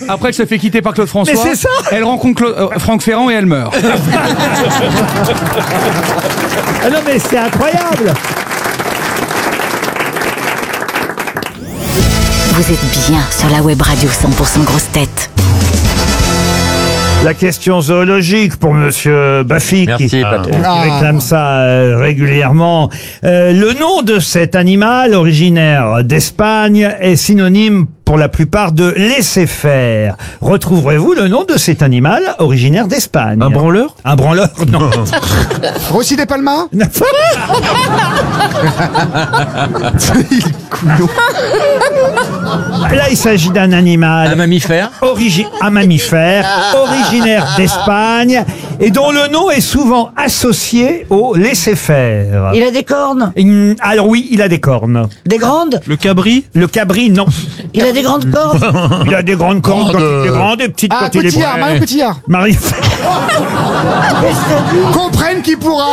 Après, elle se fait quitter par Claude François. Mais c'est ça. Elle rencontre Franck Ferrand et elle meurt. Ah non, mais c'est incroyable. Vous êtes bien sur la web radio 100% grosses têtes. La question zoologique pour Monsieur Baffy qui réclame ça régulièrement. Le nom de cet animal originaire d'Espagne est synonyme pour la plupart de laisser faire. Retrouverez-vous le nom de cet animal originaire d'Espagne? Un branleur? Un branleur, non. Rossi des Palmas. Là, il s'agit d'un animal. Un mammifère? Un mammifère originaire d'Espagne et dont le nom est souvent associé au laisser-faire. Il a des cornes? Alors oui, il a des cornes. Des grandes? Le cabri? Le cabri, non. Il a des grandes cornes? Il a des grandes cornes quand il est grand, des petites quand il est Cotillard, Marion Cotillard. Marie. Comprenne qui pourra.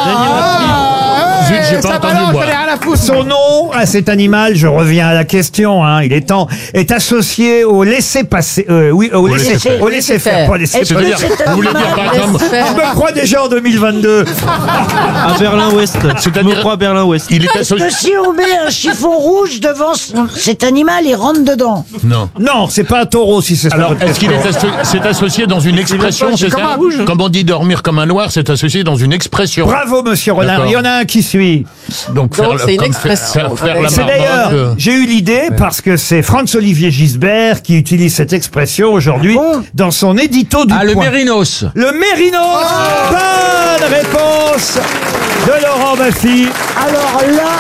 Zut, j'ai pas entendu, moi. Son nom à cet animal, je reviens à la question, hein, il est temps, est associé au laisser-passer, au laisser-faire, pas laisser-passer. C'est-à-dire, vous voulez dire par exemple, Je me crois déjà en 2022. À Berlin-Ouest. Je me crois à Berlin-Ouest. il est Est-ce que associé. si on met un chiffon rouge devant cet animal, il rentre dedans? Non. Non, c'est pas un taureau si c'est ça. Alors, votre est-ce qu'il question. c'est associé dans une expression, c'est ça? Comme on dit dormir comme un noir, c'est associé dans une expression. Bravo, monsieur Rollin. D'accord. Il y en a un qui suit. Donc, c'est une expression. faire la C'est d'ailleurs, marmotte. j'ai eu l'idée parce que c'est Franz-Olivier Gisbert qui utilise cette expression aujourd'hui dans son édito du Le Point. mérinos. Le mérinos. Bonne réponse de Laurent Baffy. Alors là,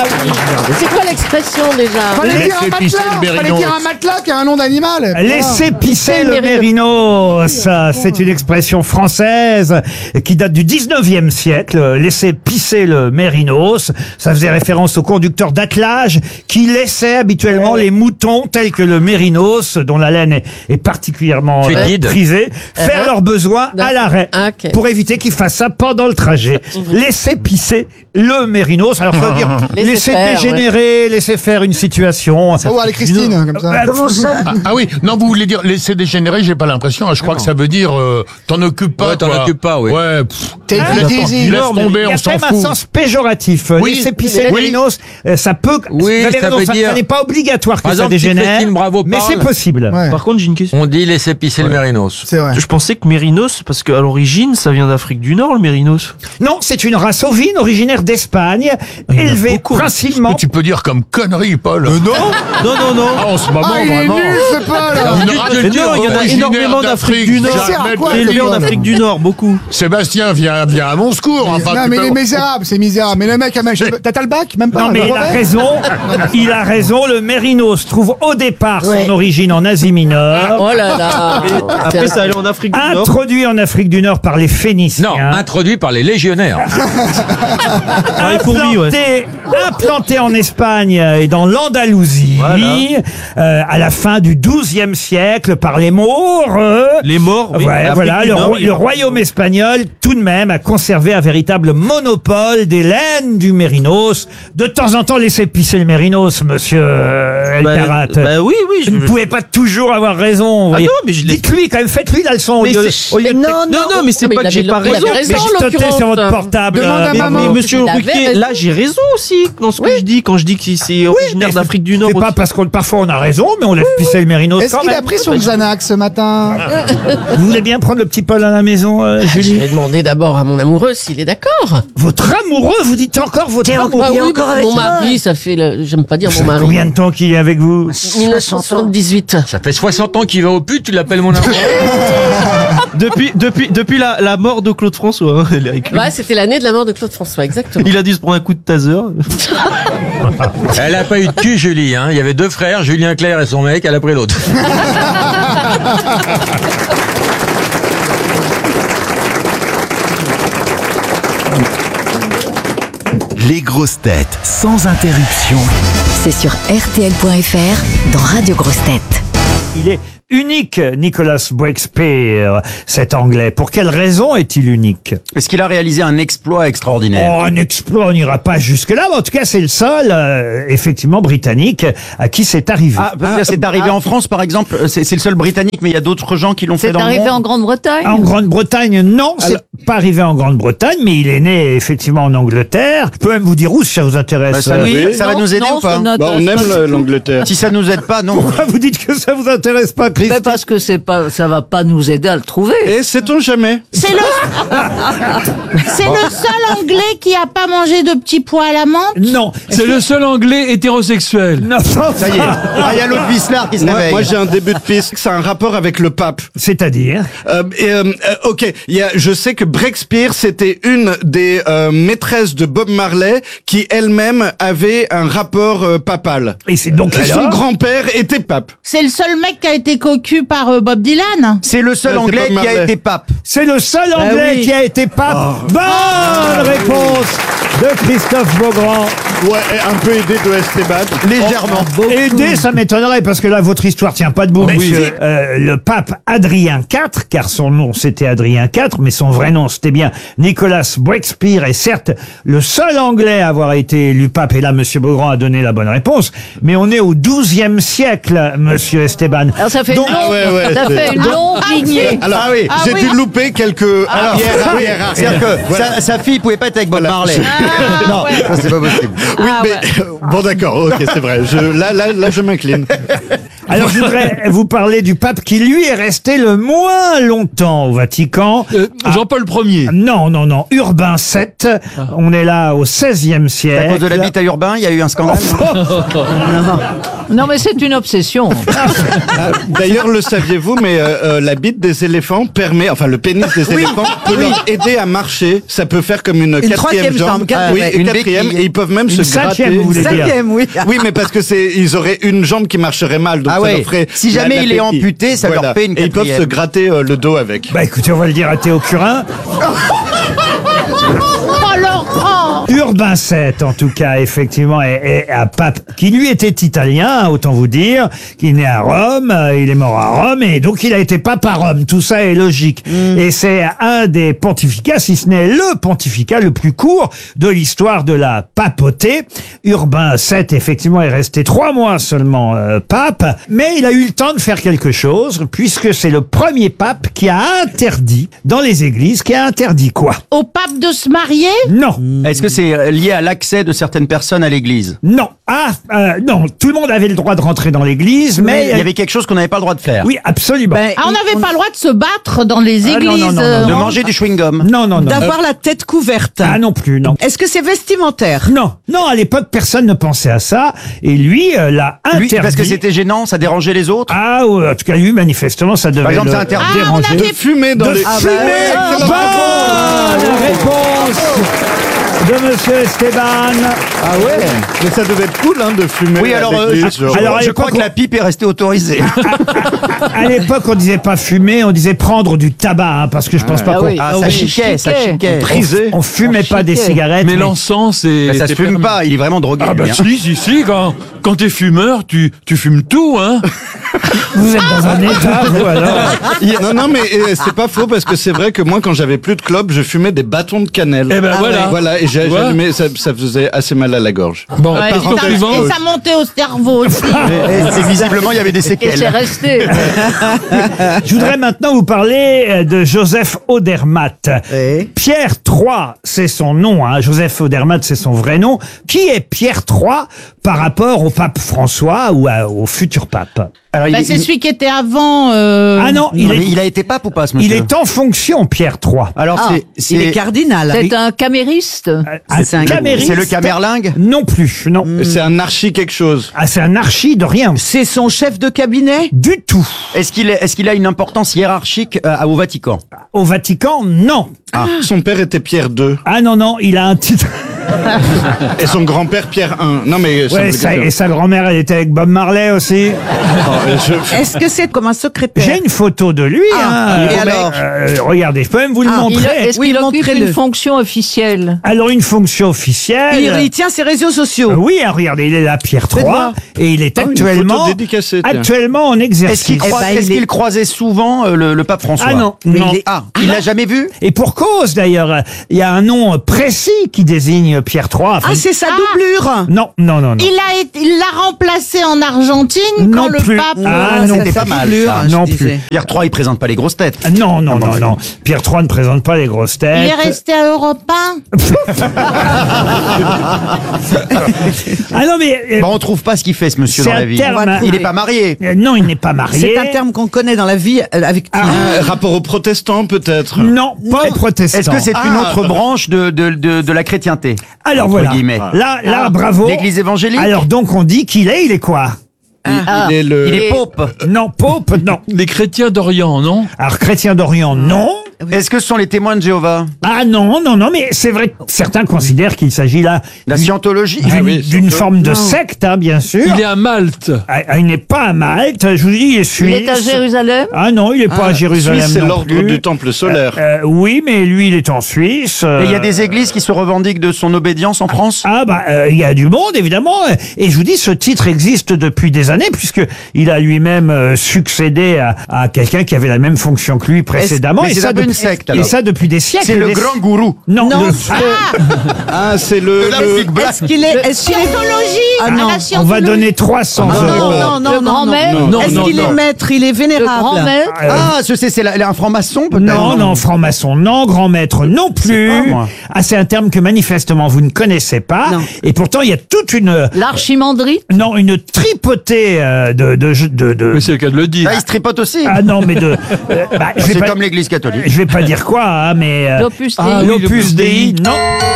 C'est quoi l'expression déjà? Fallait dire un Laissez pisser matelas. le Fallait mérinos. dire un matelas qui a un nom d'animal. Laissez pisser le mérinos. mérinos. C'est une expression française qui date du 19e siècle. Laissez pisser le mérinos. Ça faisait référence au conducteur d'attelage qui laissait habituellement les moutons tels que le mérinos, dont la laine est particulièrement Fétide. prisée, faire leurs besoins à l'arrêt Ok. pour éviter qu'ils fassent ça pendant le trajet. Laissez pisser le mérinos. Alors, faut dire, Laissez laissez faire, dégénérer, laissez faire une situation. Oh, allez, Christine, comme ça. comment ça? Ah oui, non, vous voulez dire laisser dégénérer, j'ai pas l'impression. Je crois que ça veut dire t'en occupes pas. Ouais, t'en quoi. occupes pas, oui. Ouais, T'es easy. laisse tomber, Il y on a s'en quand même un fout. sens péjoratif. Oui. Laisser pisser le Oui. mérinos, ça peut. Oui, vous avez ça raison, veut dire- ça n'est pas obligatoire que Par ça exemple, si dégénère, Christine Bravo mais parle- c'est possible. Ouais. Par contre, j'ai une question. On dit laisser pisser le mérinos. C'est vrai. Je pensais que mérinos, parce qu'à l'origine, ça vient d'Afrique du Nord, le mérinos. Non, c'est une race ovine originaire d'Espagne, élevée principalement. Tu peux dire comme connerie, Paul. Non, non, non. Ah, en ce moment, Ah, il est vraiment. nul, ce Paul. Une race Mais non, il y en a originaire énormément d'Afrique du Nord. Ça sert à quoi, Élevés ce en Paul Afrique du Nord, beaucoup. Sébastien, viens à mon secours. Enfin, Non, tu mais peux- il est misérable, c'est misérable. Mais le mec, t'as le bac? Même pas. Non, mais le il a brevet raison. Il a raison. Le mérinos trouve au départ Ouais. son origine en Asie mineure. Oh là là. Après, ça allait en Afrique du Nord. Introduit en Afrique du Nord par les Phéniciens. Non, introduit par les légionnaires. Ah, les fourmis, implanté en Espagne et dans l'Andalousie à la fin du XIIe siècle par les Maures. Les morts, oui. Ouais, Afrique voilà, du Nord, le royaume espagnol, tout de même, a conservé un véritable monopole des laines du mérinos. De temps en temps, laissez pisser le mérinos, monsieur Elkarat. Oui, oui. Vous ne pouvez pas toujours avoir raison. vous voyez. non, mais je l'ai- Dites-lui quand même, faites-lui la leçon. Au Mais lieu, c'est- au lieu de Non, mais c'est Mais pas il que j'ai avait- pas il avait raison. raison. mais en je totais sur l'occurrence. votre portable. Demande à Mais, maman. mais monsieur Il avait Ruquier, raison. là j'ai raison aussi dans ce que je dis quand je dis que c'est originaire mais d'Afrique du Nord. C'est pas aussi. parce qu'on parfois on a raison, mais on laisse pisser le mérinos Est-ce quand qu'il a même. pris son Xanax ce matin? Vous voulez bien prendre le petit Paul à la maison, Je Julie? vais demander d'abord à mon amoureux s'il est d'accord. Votre amoureux, vous dites encore votre amoureux? Il est oui, encore avec mon toi. mari, ça fait j'aime pas dire mon mari. Combien de temps qu'il est avec vous? 1978. Ça fait 60 ans qu'il va au pute, tu l'appelles mon amour. depuis la mort de Claude François. Hein, elle est avec lui. Ouais, c'était l'année de la mort de Claude François, exactement. Il a dû se prendre un coup de taser. Elle a pas eu de cul, Julie. Hein. Il y avait deux frères, Julien Clerc et son mec, elle a pris l'autre. Les grosses têtes sans interruption. C'est sur RTL.fr dans Radio Grosses Têtes. Il est unique, Nicholas Breakspear, cet Anglais. Pour quelle raison est-il unique? Est-ce qu'il a réalisé un exploit extraordinaire? Oh, un exploit, on n'ira pas jusque-là, mais en tout cas, c'est le seul, effectivement, Britannique à qui c'est arrivé. C'est arrivé en France, par exemple. C'est le seul Britannique, mais il y a d'autres gens qui l'ont fait C'est dans le arrivé monde. en Grande-Bretagne? En Grande-Bretagne, non, c'est pas arrivé en Grande-Bretagne, mais il est né effectivement en Angleterre. Je peux même vous dire où, si ça vous intéresse. Ça va nous aider ou pas? On aime l'Angleterre. Si ça nous aide pas, non. Pourquoi vous dites que ça vous intéresse pas, Christophe? Parce que ça va pas nous aider à le trouver. Et sait-on jamais? C'est le seul Anglais qui a pas mangé de petits pois à la menthe. Non. C'est le seul Anglais hétérosexuel. Non, Ça y est. Il y a l'autre Vislar qui se réveille. Moi j'ai un début de piste. C'est un rapport avec le pape. c'est-à-dire? Ok, je sais que Breakspear c'était une des maîtresses de Bob Marley qui elle-même avait un rapport papal. Et c'est donc Son alors grand-père était pape. C'est le seul mec qui a été cocu par Bob Dylan. C'est le seul C'est Anglais Bob qui a Marley. été pape. C'est le seul Anglais qui a été pape. Bonne réponse de Christophe Beaugrand. Ouais, et un peu aidé de Esteban. Légèrement. Aider, ça m'étonnerait, parce que là, votre histoire tient pas debout, monsieur. Le pape Adrien IV, car son nom c'était Adrien IV, mais son vrai nom c'était bien Nicholas Breakspear, est certes le seul Anglais à avoir été élu pape, et là, monsieur Beaugrand a donné la bonne réponse, mais on est au XIIe siècle, monsieur Esteban. Alors ça fait Donc- ça fait une longue lignée. Alors, j'ai dû louper quelques arrière. C'est-à-dire que sa fille pouvait pas être avec Bob Marley. Non, ça c'est pas possible. Oui, bon d'accord, ok, c'est vrai. Là, je m'incline. Alors, je voudrais vous parler du pape qui, lui, est resté le moins longtemps au Vatican. Jean-Paul Ier. Non, Urbain VII. On est là au XVIe siècle. À cause de l'habitat urbain, il y a eu un scandale. Non mais c'est une obsession. D'ailleurs, le saviez-vous, mais la bite des éléphants permet, enfin le pénis des éléphants peut leur aider à marcher. Ça peut faire comme une quatrième jambe. Oui, une quatrième, et ils peuvent même se gratter. Cinquième, vous voulez dire. Oui, mais parce que ils auraient une jambe qui marcherait mal, donc ça leur ferait. Si jamais il est amputé, ça leur fait une Et ils peuvent quatrième. se gratter le dos avec. Bah écoutez, on va le dire à Théo Curin. Oh Laurent. Urbain VII, en tout cas, effectivement, est un pape qui, lui, était italien, autant vous dire, qui est né à Rome, il est mort à Rome, et donc il a été pape à Rome. Tout ça est logique. Et c'est un des pontificats, si ce n'est le pontificat le plus court de l'histoire de la papauté. Urbain VII, effectivement, est resté 3 mois seulement pape, mais il a eu le temps de faire quelque chose, puisque c'est le premier pape qui a interdit, dans les églises, qui a interdit quoi? Au pape de se marier? Non. Est-ce que c'est lié à l'accès de certaines personnes à l'église? Non. Non. Tout le monde avait le droit de rentrer dans l'église, mais il y avait quelque chose qu'on n'avait pas le droit de faire. Oui, absolument. On n'avait pas le droit de se battre dans les églises. non. De manger du chewing-gum. Non. D'avoir la tête couverte. Ah non plus, non. Est-ce que c'est vestimentaire? Non, à l'époque, personne ne pensait à ça. Et lui, l'a Lui, interdit. parce que c'était gênant, ça dérangeait les autres. Ah, ouais, en tout cas, lui, manifestement, ça devait Par exemple, le c'est interdit. déranger. De fumer dans De les... fumer. Bonne réponse de monsieur Esteban. Ah ouais. Mais ça devait être cool, de fumer. Oui, alors, à l'église, genre. alors, je crois que la pipe est restée autorisée. À l'époque, on disait pas fumer, on disait prendre du tabac, parce que je pense pas qu'on... Ça chiquait. Prisé. On fumait pas des cigarettes. Mais l'encens, c'est... Ça se fume pas, il est vraiment drogué. Ah bah lui, hein. si, quand t'es fumeur, tu fumes tout, hein. Vous êtes dans un état, vous, alors. Non, mais c'est pas faux, parce que c'est vrai que moi, quand j'avais plus de clopes, je fumais des bâtons de cannelle. Eh ben voilà. Voilà, et j'ai Tu vois allumé, ça faisait assez mal à la gorge. Bon, Ouais, question suivante. et ça montait au cerveau aussi. Et visiblement, il y avait des Et c'est séquelles. resté. Je voudrais maintenant vous parler de Joseph Odermatt. Pierre III, c'est son nom. Joseph Odermatt, c'est son vrai nom. Qui est Pierre III par rapport au pape François ou au futur pape? Alors, C'est celui qui était avant. Ah non, il a été pape ou pas, ce monsieur? il est en fonction, Pierre III. Alors, Il est cardinal. C'est un camériste. Un camériste? C'est le camerlingue? Non plus, non. C'est un archi quelque chose. Ah, c'est un archi de rien. C'est son chef de cabinet? Du tout. Est-ce qu'il a une importance hiérarchique au Vatican? Au Vatican, non. Son père était Pierre II. Ah non, il a un titre. Et son grand-père Pierre I. Non mais Ouais, et sa grand-mère, elle était avec Bob Marley aussi. Est-ce que c'est comme un secrétaire? J'ai une photo de lui. Et alors regardez, je peux même vous le montrer. Est-ce qu'il occupe une fonction officielle? Alors, une fonction officielle. Il tient ses réseaux sociaux. Oui, regardez, il est là, Pierre III, et il est actuellement en exercice. Est-ce qu'il croisait souvent le pape François? Ah non, non. Il l'a jamais vu? Et pour cause, d'ailleurs, il y a un nom précis qui désigne Pierre III. Enfin, c'est sa doublure. Non. Il l'a remplacé en Argentine quand le pape... C'était pas mal, ça. Non plus. Pierre III, il présente pas les grosses têtes. Non. Pierre III ne présente pas les grosses têtes. Il est resté à Europe 1. Ah non, mais... on trouve pas ce qu'il fait, ce monsieur, c'est dans la un vie. terme- Il est pas marié. Non, il n'est pas marié. C'est un terme qu'on connaît dans la vie avec... Rapport aux protestants peut-être. Non, pas aux protestants. Est-ce que c'est une autre branche de la chrétienté? Alors entre voilà, guillemets. là, bravo. L'église évangélique? Alors donc on dit qu'il est quoi? Il est pope. Non, pope, non. Les chrétiens d'Orient, non? Alors chrétien d'Orient, non. Est-ce que ce sont les témoins de Jéhovah? Ah non, mais c'est vrai que certains considèrent qu'il s'agit là La scientologie? d'une forme de secte, bien sûr. Il est à Malte. Il n'est pas à Malte, je vous dis, il est suisse. Il est à Jérusalem? Ah non, il n'est pas à Jérusalem. Suisse, c'est non l'ordre plus. du temple solaire. Oui, mais lui, il est en Suisse. Et il y a des églises qui se revendiquent de son obédience en France? Il y a du monde, évidemment. Et je vous dis, ce titre existe depuis des années, puisque il a lui-même succédé à quelqu'un qui avait la même fonction que lui précédemment. Mais c'est un peu une secte, alors. Et ça depuis des siècles. C'est le grand gourou. Non, C'est le... Est-ce qu'il est... Scientologie. Ah non. on va donner 300 euros. Le grand maître. Est-ce qu'il est maître? Il est Le vénérable. grand maître. C'est un franc-maçon, peut-être? Non, franc-maçon, non, grand maître, non plus. pas, moi. C'est un terme que manifestement vous ne connaissez pas. Non. Et pourtant, il y a toute une... L'archimandrite. Non, une tripotée de... Mais c'est le cas de le dire. Ah, il se tripote aussi? Ah non, mais de... je vais C'est pas- comme l'église catholique. Je vais pas dire quoi, mais... L'Opus Dei. oui, L'Opus Dei, non.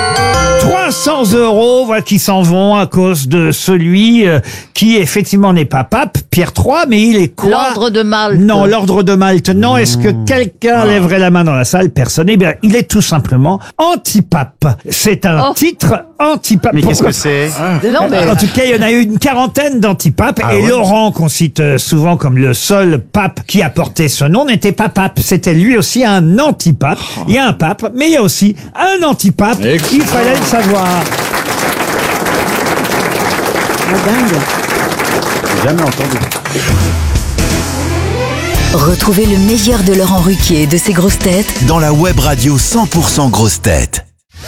300 euros, voilà, qui s'en vont à cause de celui qui effectivement n'est pas pape, Pierre III, mais il est quoi? L'ordre de Malte. Non, l'ordre de Malte, non. Est-ce que quelqu'un lèverait la main dans la salle? Personne. Eh bien, il est tout simplement antipape. C'est un titre antipape. Mais qu'est-ce Pourquoi que c'est? Non, mais... En tout cas, il y en a eu une quarantaine d'antipapes. Et Laurent, qu'on cite souvent comme le seul pape qui a porté ce nom, n'était pas pape. C'était lui aussi un antipape. Il y a un pape, mais il y a aussi un antipape. Il fallait le savoir. Jamais entendu. Retrouvez le meilleur de Laurent Ruquier et de ses grosses têtes Dans la web radio 100% grosses têtes.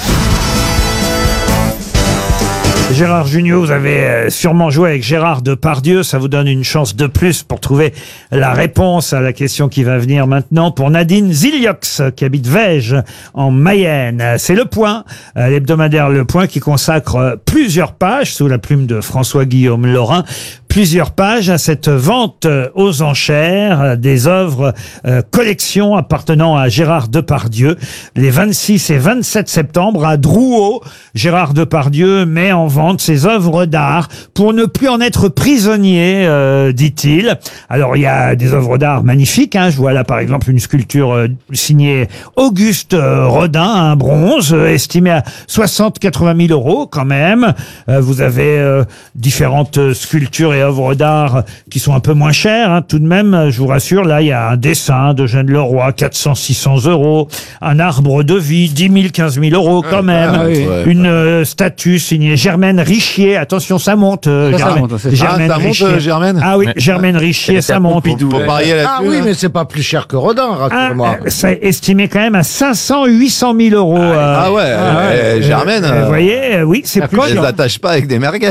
Gérard Jugnot, vous avez sûrement joué avec Gérard Depardieu. Ça vous donne une chance de plus pour trouver la réponse à la question qui va venir maintenant pour Nadine Ziliox, qui habite Vège, en Mayenne. C'est Le Point, l'hebdomadaire Le Point, qui consacre plusieurs pages, sous la plume de François-Guillaume Laurin, plusieurs pages à cette vente aux enchères des œuvres collections appartenant à Gérard Depardieu. Les 26 et 27 septembre, à Drouot, Gérard Depardieu met en vente ses œuvres d'art pour ne plus en être prisonnier, dit-il. Alors, il y a des œuvres d'art magnifiques. Je vois là, par exemple, une sculpture signée Auguste Rodin, un bronze, estimé à 60-80 000 euros quand même. Vous avez différentes sculptures et œuvres d'art qui sont un peu moins chères, tout de même, je vous rassure. Là, il y a un dessin d'Eugène Leroy, 400-600 euros. Un arbre de vie, 10 000, 15 000 euros quand même. Une statue signée Germaine Richier. Attention, ça monte. Germaine Richier. Germaine? Ah oui, Germaine Richier, ça monte. Faut parier là-dessus. Ah oui, mais c'est pas plus cher que Rodin, rassure-moi. Ça est estimé quand même à 500-800 000 euros. Ah ouais, Germaine. Vous voyez, oui, c'est plus Elle cher. l'attache pas avec des merguez.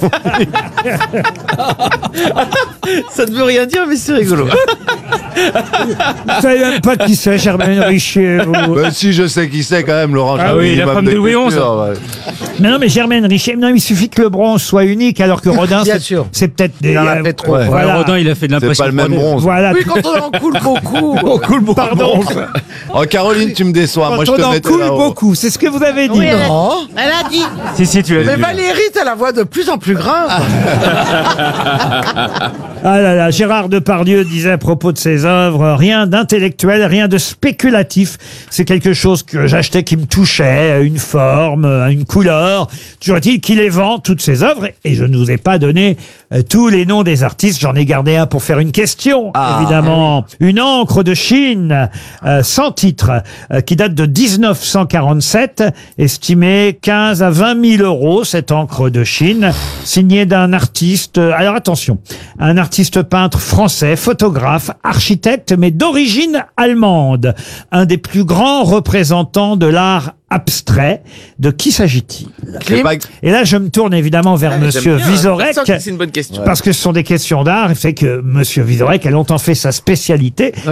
Ça ne veut rien dire, mais c'est rigolo. Vous savez même pas qui c'est, Germaine Richier, vous. Si, je sais qui c'est quand même, Laurent. Ah oui, la femme de Louis XI. Ouais. Mais non, mais Germaine Richier, non, il suffit que le bronze soit unique, alors que Rodin, Bien sûr. c'est peut-être des. Il en a fait trop. Ouais. Voilà. Rodin, il a fait de l'impression. C'est pas le même bronze. Voilà. Oui, quand on en coule beaucoup. On coule beaucoup. Pardon. Oh, Caroline, tu me déçois. Moi, je Quand te on en mettais coule là-haut. beaucoup, c'est ce que vous avez dit. Oui, Non. elle a dit. Si, tu l'as Mais dit. Valérie, t'as la voix de plus en plus grave. Ah là là, Gérard Depardieu disait à propos de ses œuvres, rien d'intellectuel, rien de spéculatif. C'est quelque chose que j'achetais qui me touchait, une forme, une couleur. Toujours est-il qu'il les vend, toutes ses œuvres, et je ne vous ai pas donné tous les noms des artistes. J'en ai gardé un pour faire une question, évidemment. Une encre de Chine, sans titre, qui date de 1947, estimée 15 à 20 000 euros, cette encre de Chine, signée d'un artiste, alors attention, un artiste peintre français, photographe, architecte, mais d'origine allemande. Un des plus grands représentants de l'art abstrait. De qui s'agit-il? Et là, je me tourne évidemment vers Monsieur Vizorek. C'est une bonne question. Parce que ce sont des questions d'art, et fait que Monsieur Vizorek a longtemps fait sa spécialité.